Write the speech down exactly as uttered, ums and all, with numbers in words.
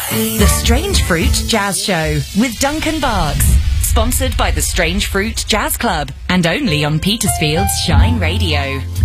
The Strange Fruit Jazz Show with Duncan Barks. Sponsored by the Strange Fruit Jazz Club and only on Petersfield's Shine Radio.